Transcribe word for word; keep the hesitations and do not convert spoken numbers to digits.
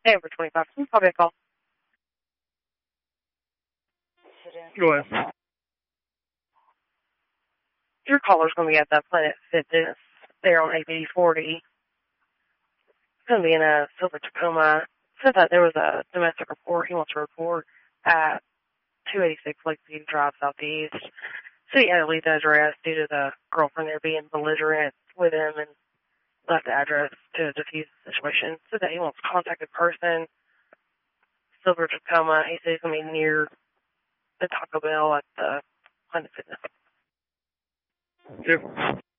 Amber twenty-five. Can you call me a call? Go ahead. Your caller's going to be at that Planet Fitness there on A B forty. It's going to be in a Silver Tacoma. Said that there was a domestic report. He wants to report at two eighty-six Lakeview Drive Southeast. So he had to leave the address due to the girlfriend there being belligerent with him and left the address to diffuse the situation. Said that he wants a contacted person. Silver Tacoma. He said he's going to be near the Taco Bell at the Planet Fitness. Yep.